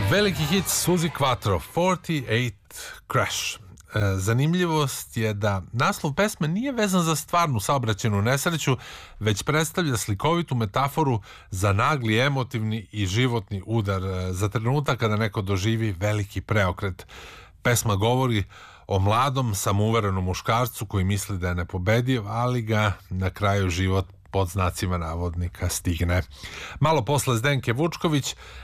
Veliki hit Suzi Quatro, 48 Crash. Zanimljivost je da naslov pesme nije vezan za stvarnu saobraćajnu nesreću, već predstavlja slikovitu metaforu za nagli, emotivni i životni udar, za trenutak kada neko doživi veliki preokret. Pesma govori o mladom, samouverenom muškarcu koji misli da je nepobediv, ali ga na kraju život pod znacima navodnika stigne. Malo posle Zdenke Vučković